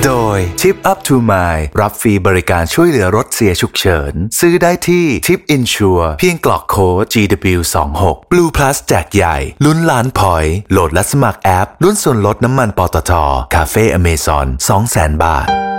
โดย Tip Up to Mile รับฟรีบริการช่วยเหลือรถเสียฉุกเฉินซื้อได้ที่ Tip Insure เพียงกรอกโค้ด GW26 Blue Plus แจกใหญ่ลุ้นล้านพอยต์โหลดและสมัครแอปลุ้นส่วนลดน้ำมันปตท. คาเฟ่อเมซอน 200,000 บาท